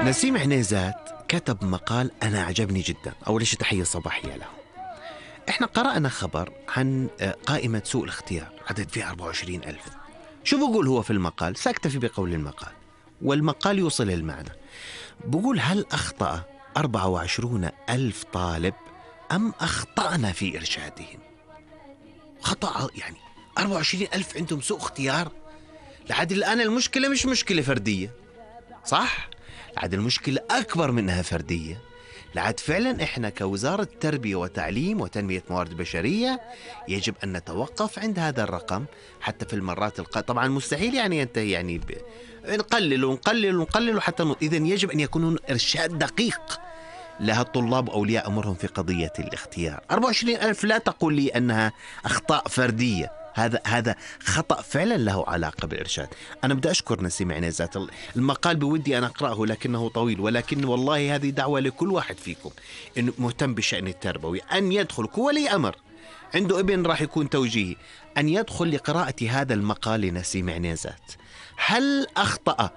نسيم عنيزات كتب مقال أنا عجبني جدا. أول شيء تحية صباحية له. إحنا قرأنا خبر عن قائمة سوء الاختيار عدد فيها 24,000. شو بقول هو في المقال؟ سأكتفي بقول المقال، والمقال يوصل المعنى. بقول هل أخطأ 24,000 طالب أم أخطأنا في إرشادهم؟ خطأ يعني 24,000 عندهم سوء اختيار. لحد الآن المشكلة مش مشكلة فردية، صح؟ لحد المشكلة أكبر منها فردية. لحد فعلا إحنا كوزارة تربية وتعليم وتنمية موارد بشرية يجب أن نتوقف عند هذا الرقم حتى في المرات طبعا مستحيل يعني ينتهي، يعني نقلل حتى إذن يجب أن يكون إرشاد دقيق لها الطلاب أولياء أمرهم في قضية الاختيار. 24,000 لا تقول لي أنها أخطاء فردية، هذا خطأ فعلا له علاقة بالإرشاد. أنا بدي أشكر نسيم عنيزات. المقال بودي أن أقرأه لكنه طويل، ولكن والله هذه دعوة لكل واحد فيكم إنه مهتم بالشأن التربوي أن يدخل، كولي أمر عنده ابن راح يكون توجيهي، أن يدخل لقراءة هذا المقال لنسيم عنيزات. هل أخطأ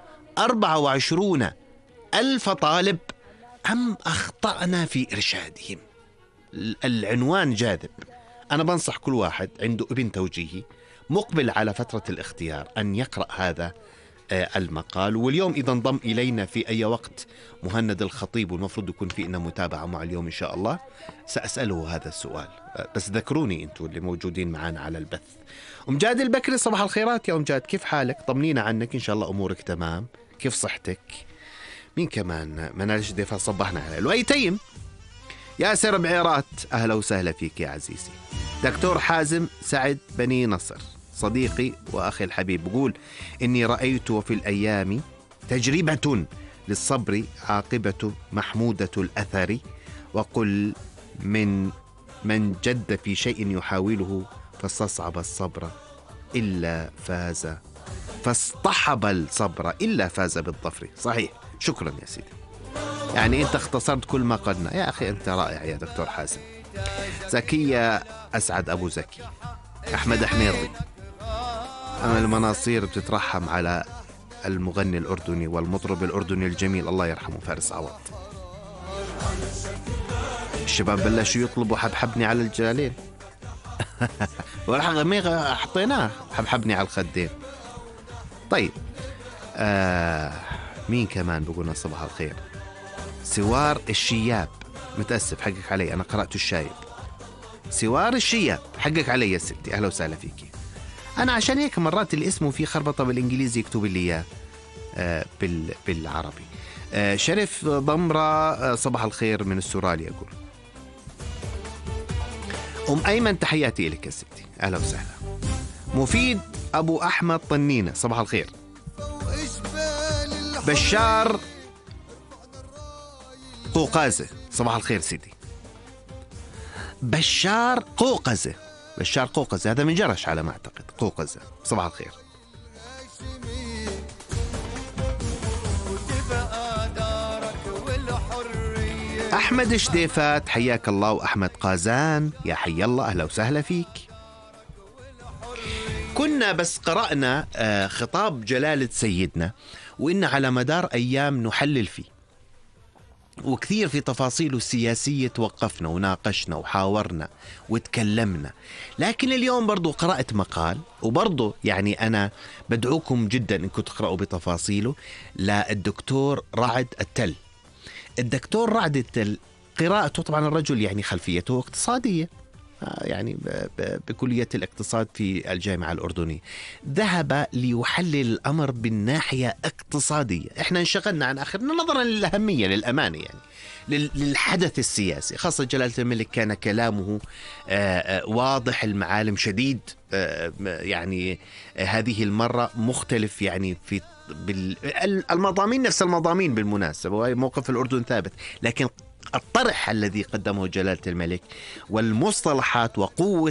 24,000 طالب أم أخطأنا في إرشادهم؟ العنوان جاذب. أنا بنصح كل واحد عنده ابن توجيهي مقبل على فترة الاختيار أن يقرأ هذا المقال. واليوم إذا انضم إلينا في أي وقت مهند الخطيب، والمفروض يكون في إنه متابعة مع اليوم إن شاء الله، سأسأله هذا السؤال. بس ذكروني أنتوا اللي موجودين معنا على البث. أمجاد البكري صباح الخيرات يا أمجاد، كيف حالك؟ طمنينا عنك، إن شاء الله أمورك تمام. كيف صحتك؟ مين كمان؟ منال ديفا صبحنا عليه. لؤي تيم، ياسر بعيرات، أهلا وسهلا فيك يا عزيزي. دكتور حازم سعد بني نصر صديقي وأخي الحبيب بقول إني رأيت في الأيام تجربة للصبر عاقبة محمودة الأثر، وقل من جد في شيء يحاوله فاستصعب الصبر إلا فاز، فاصطحب الصبر إلا فاز بالظفر. صحيح، شكرا يا سيدي، يعني أنت اختصرت كل ما قلنا يا أخي، أنت رائع يا دكتور حازم. زكية أسعد أبو زكي، أحمد حميري، أمل المناصير بتترحم على المغني الأردني والمطرب الأردني الجميل الله يرحمه فارس عوض. الشباب بلشوا يطلبوا حبحبني على الجلالين والحقيقة حطيناه حبحبني على الخدين. طيب مين كمان بقولنا صباح الخير؟ سوار الشياب، متأسف حقك علي، أنا قرأت الشايب. سوار الشياب حقك علي يا ستي، أهلا وسهلا فيكي. أنا عشان هيك مرات الاسم فيه خربطة بالإنجليزي يكتب لي إياه بالعربي. شرف ضمرة صباح الخير من السورالي أقول. أيمن تحياتي لك يا ستي، أهلا وسهلا. مفيد أبو أحمد طنينة صباح الخير. بشار قوقازة صباح الخير سيدي. بشار قوقزة هذا من جرش على ما أعتقد. قوقزة صباح الخير. أحمد شديفات حياك الله، وأحمد قازان يا حي الله أهلا وسهلا فيك. كنا بس قرأنا خطاب جلالة سيدنا، وإن على مدار أيام نحلل فيه وكثير في تفاصيله السياسية توقفنا وناقشنا وحاورنا وتكلمنا. لكن اليوم برضو قرأت مقال، وبرضو يعني أنا بدعوكم جدا إنكم تقرأوا بتفاصيله، للدكتور رعد التل. الدكتور رعد التل قراءته، طبعا الرجل يعني خلفيته اقتصادية، يعني بكلية الاقتصاد في الجامعة الأردنية، ذهب ليحلل الأمر بالناحية اقتصادية. احنا انشغلنا عن آخرنا نظرا للأهمية للأمانة يعني للحدث السياسي، خاصة جلالة الملك كان كلامه واضح المعالم شديد، يعني هذه المرة مختلف يعني في المضامين نفس المضامين بالمناسبة، وهي موقف الأردن ثابت، لكن الطرح الذي قدمه جلالة الملك والمصطلحات وقوة